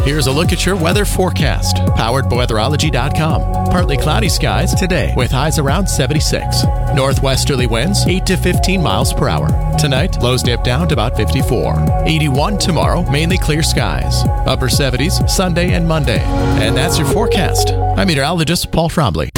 Here's a look at your weather forecast, powered by weatherology.com. Partly cloudy skies today with highs around 76. Northwesterly winds 8 to 15 miles per hour. Tonight, lows dip down to about 54. 81 tomorrow, mainly clear skies. Upper 70s Sunday and Monday. And that's your forecast. I'm meteorologist Paul Trombley.